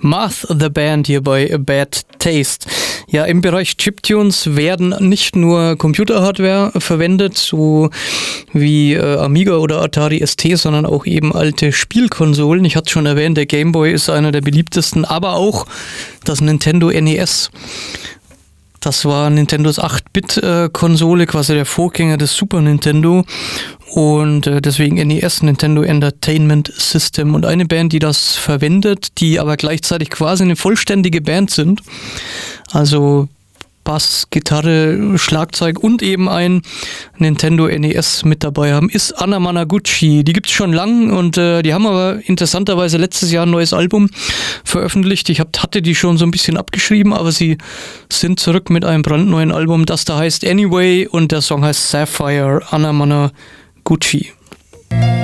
Math the Band hier bei A Bad Taste. Ja, im Bereich Chiptunes werden nicht nur Computerhardware verwendet, so wie Amiga oder Atari ST, sondern auch eben alte Spielkonsolen. Ich hatte schon erwähnt, der Game Boy ist einer der beliebtesten, aber auch das Nintendo NES. Das war Nintendos 8-Bit-Konsole, quasi der Vorgänger des Super Nintendo. Und deswegen NES, Nintendo Entertainment System. Und eine Band, die das verwendet, die aber gleichzeitig quasi eine vollständige Band sind. Also Bass, Gitarre, Schlagzeug und eben ein Nintendo NES mit dabei haben, ist Anna Managuchi. Die gibt's schon lang und die haben aber interessanterweise letztes Jahr ein neues Album veröffentlicht. Ich hatte die schon so ein bisschen abgeschrieben, aber sie sind zurück mit einem brandneuen Album, das da heißt Anyway und der Song heißt Sapphire, Anna Managuchi.